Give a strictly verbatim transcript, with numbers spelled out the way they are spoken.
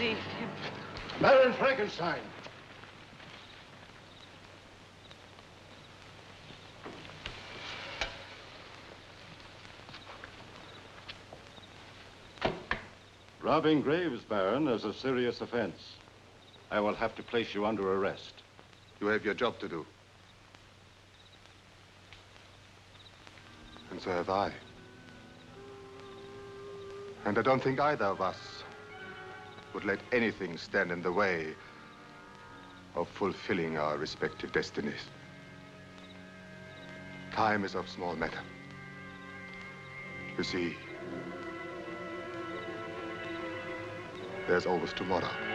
saved him. Baron Frankenstein. Robbing graves, Baron, is a serious offense. I will have to place you under arrest. You have your job to do. And so have I. And I don't think either of us would let anything stand in the way of fulfilling our respective destinies. Time is of small matter. You see, there's always tomorrow.